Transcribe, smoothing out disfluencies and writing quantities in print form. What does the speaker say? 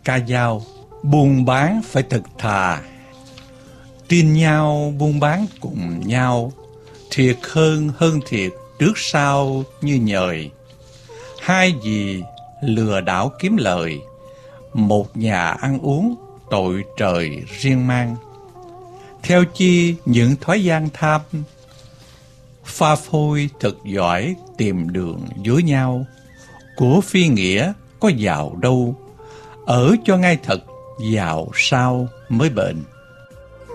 Ca dao, buôn bán phải thật thà, tin nhau buôn bán cùng nhau, thiệt hơn thiệt, trước sau như nhời. Hai gì lừa đảo kiếm lời, một nhà ăn uống tội trời riêng mang. Theo chi những thói gian tham, pha phôi thật giỏi tìm đường dối nhau. Của phi nghĩa có giàu đâu, ở cho ngay thật giàu sao mới bền.